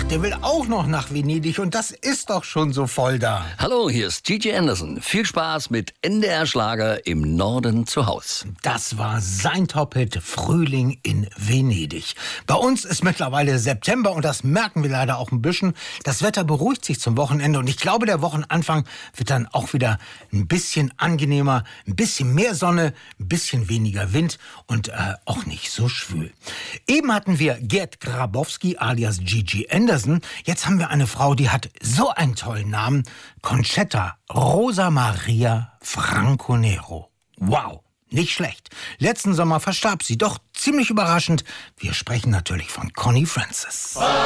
der will auch noch nach Venedig und das ist doch schon so voll da. Hallo, hier ist Gigi Anderson. Viel Spaß mit NDR Schlager im Norden zu Haus. Das war sein Top-Hit Frühling in Venedig. Bei uns ist mittlerweile September und das merken wir leider auch ein bisschen. Das Wetter beruhigt sich zum Wochenende und ich glaube, der Wochenanfang wird dann auch wieder ein bisschen angenehmer, ein bisschen mehr Sonne, ein bisschen weniger Wind und auch nicht so schwül. Eben hatten wir Gerd Grabowski alias Gigi Anderson. Jetzt haben wir eine Frau, die hat so einen tollen Namen. Conchetta Rosa Maria Franco-Nero. Wow, nicht schlecht. Letzten Sommer verstarb sie, doch ziemlich überraschend. Wir sprechen natürlich von Connie Francis.